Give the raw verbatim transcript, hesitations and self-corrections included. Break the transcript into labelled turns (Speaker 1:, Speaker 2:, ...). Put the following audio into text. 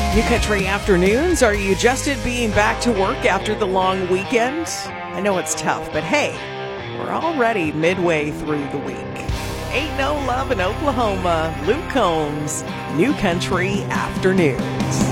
Speaker 1: New Country Afternoons. Are you adjusted being back to work after the long weekend? I know it's tough, but hey, we're already midway through the week. Ain't no love in Oklahoma. Luke Combs, New Country Afternoons.